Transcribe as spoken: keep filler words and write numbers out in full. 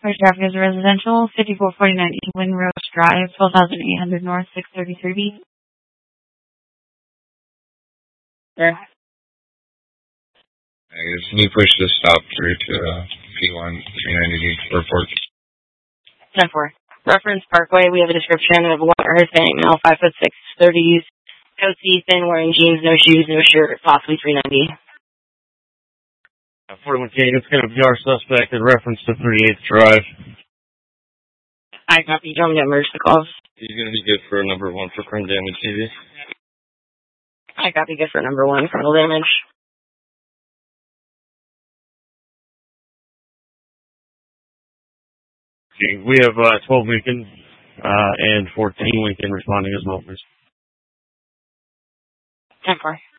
First traffic is residential, fifty-four forty-nine East Windrose Drive, twelve thousand eight hundred North, six thirty-three B. Sure. Negative. Can you push the stop through to uh, P one three ninety Airport? ten four. Reference Parkway, we have a description of one Hispanic male, five foot six, thirties, coatsy, thin, wearing jeans, no shoes, no shirt, possibly three ninety. forty-one K, it's going to be our suspect in reference to thirty-eighth Drive. I copy. Don't get emergency calls. He's going to be good for number one for crime damage, T V. I copy. Good for number one, frontal damage. Okay, we have uh, twelve Lincoln uh, and fourteen Lincoln responding as well, please. ten four.